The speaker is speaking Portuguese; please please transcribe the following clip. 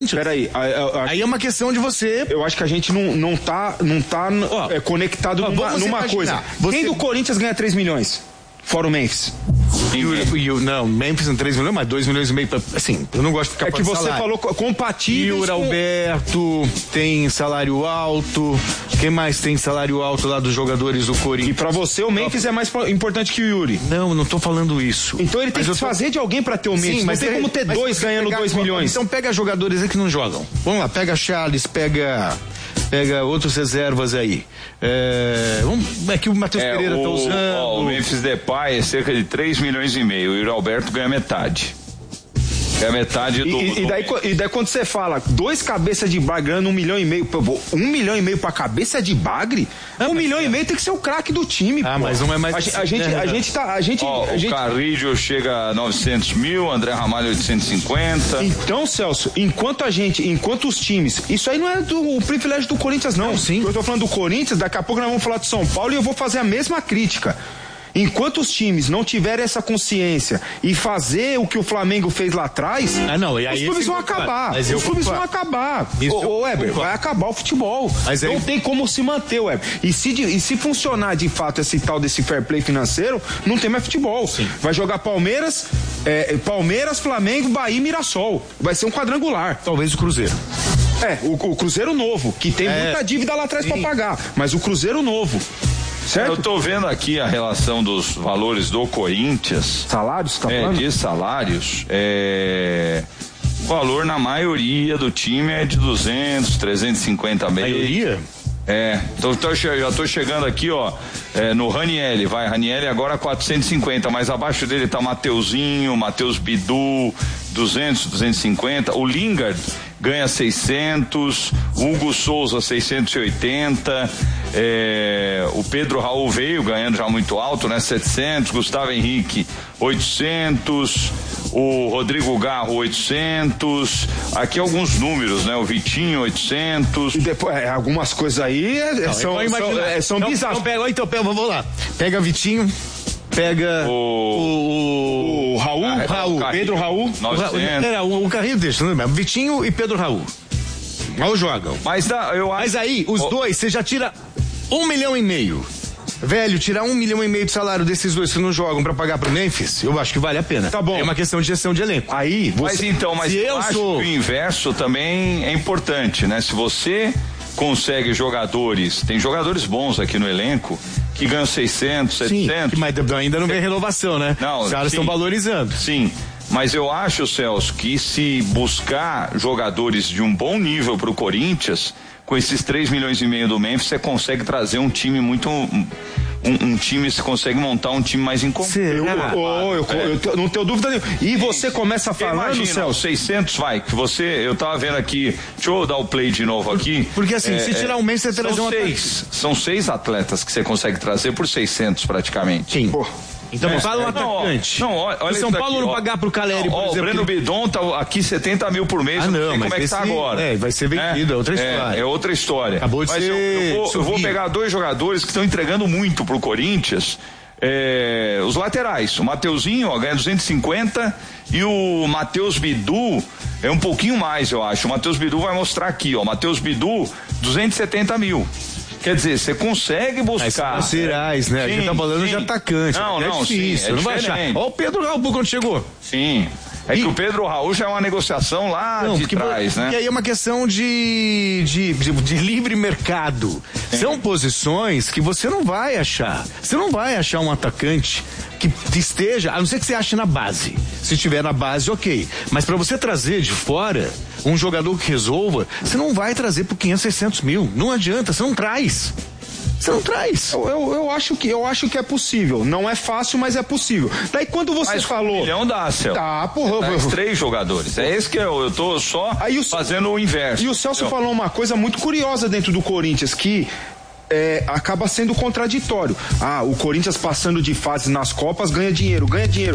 Peraí, aí é uma questão de você. Eu acho que a gente não tá conectado numa coisa. Quem do Corinthians ganha 3 milhões? Fora o Memphis. Não, Memphis em 3 milhões, mas 2 milhões e meio. Assim, eu não gosto de ficar É que você falou compatível. Yuri Alberto tem salário alto. Quem mais tem salário alto lá dos jogadores do Corinthians? E pra você o Memphis é mais importante que o Yuri. Não tô falando isso. Então ele tem que fazer de alguém pra ter o Memphis. Sim, mas não tem como ter dois ganhando 2 milhões. Então pega jogadores aí que não jogam. Vamos lá, pega Charles, pega outros reservas aí. É que o Matheus Pereira tá usando. O Memphis Depay é cerca de 3 milhões e meio. O Yuri Alberto ganha metade. É a metade do. E daí quando você fala 2 cabeças de bagre ganhando 1,5 milhão, 1,5 milhão pra cabeça de bagre, 1,5 milhão tem que ser o craque do time. Mas não é mais. A gente tá. O Carrillo chega a 900 mil, André Ramalho 850. Então, Celso, enquanto os times, isso aí não é o privilégio do Corinthians, não. Sim. Eu tô falando do Corinthians, daqui a pouco nós vamos falar de São Paulo e eu vou fazer a mesma crítica. Enquanto os times não tiverem essa consciência e fazer o que o Flamengo fez lá atrás, os clubes vão acabar. Os clubes vão acabar. Ô, Weber, vai acabar o futebol. Não tem como se manter, Weber. E se funcionar de fato esse tal desse fair play financeiro, não tem mais futebol. Sim. Vai jogar Palmeiras, Flamengo, Bahia e Mirassol. Vai ser um quadrangular. Talvez o Cruzeiro. O Cruzeiro novo, que tem muita dívida lá atrás pra pagar. Mas o Cruzeiro novo. Certo? Eu tô vendo aqui a relação dos valores do Corinthians. Salários, tá falando? De salários. O valor na maioria do time é de 200, 350 meio. Maioria? Já tô chegando aqui, no Ranieri, Ranieri agora 450, mas abaixo dele tá Mateuzinho, Matheus Bidu, 200, 250, o Lingard ganha 600, Hugo Souza 680, o Pedro Raul veio ganhando já muito alto, né, 700, Gustavo Henrique 800, o Rodrigo Garro 800, aqui alguns números, né, o Vitinho 800. E depois, algumas coisas aí são bizarras. Então, vamos lá. Pega Vitinho, pega o Raul, Pedro Raul. O Carrinho deixa, não é mesmo? Vitinho e Pedro Raul. Mal jogam. Mas aí, os dois, você já tira 1,5 milhão. Velho, tirar 1,5 milhão de salário desses dois que não jogam pra pagar pro Memphis, eu acho que vale a pena. Tá bom. É uma questão de gestão de elenco. Aí, mas eu acho que o inverso também é importante, né? Se você consegue jogadores, tem jogadores bons aqui no elenco que ganham 600, 700. Sim, mas ainda não vem renovação, né? Não, os caras estão valorizando. Sim, mas eu acho, Celso, que se buscar jogadores de um bom nível pro Corinthians, com esses 3 milhões e meio do Memphis, você consegue trazer um time muito... Um time, você consegue montar um time mais incomum. Eu não tenho dúvida nenhuma. E você começa falando, imagina, Celso, 600 eu tava vendo aqui, deixa eu dar o play de novo aqui. Porque assim, se tirar um mês, você trazer são 6 atletas que você consegue trazer por 600 praticamente. Sim. Então fala um atacante. Olha o São Paulo não pagar pro Caleri, por exemplo. O Breno Bidon tá aqui 70 mil por mês, não sei como é que tá agora. Vai ser vendido, é outra história. É outra história. Acabou de ser. Eu vou pegar 2 jogadores que estão entregando muito pro Corinthians. Os laterais, o Mateuzinho ganha 250 e o Matheus Bidu é um pouquinho mais, eu acho. O Matheus Bidu vai mostrar aqui, Matheus Bidu 270 mil. Quer dizer, você consegue buscar. Mas laterais, né? A gente tá falando de atacante. Não, difícil. Sim, não vai achar. Olha o Pedro Raul quando chegou. Sim. Que o Pedro Raul já é uma negociação lá de trás, né? E aí é uma questão de livre mercado. Sim. São posições que você não vai achar. Você não vai achar um atacante que esteja, a não ser que você ache na base. Se estiver na base, ok. Mas para você trazer de fora um jogador que resolva, você não vai trazer por 500, 600 mil. Não adianta, você não traz. Você não traz. Eu acho que é possível. Não é fácil, mas é possível. Daí quando você falou... 1 milhão dá, Celso. Tá, porra. 3 jogadores. É esse que eu tô só fazendo o inverso. E o Celso falou uma coisa muito curiosa dentro do Corinthians, que acaba sendo contraditório. O Corinthians passando de fase nas Copas ganha dinheiro.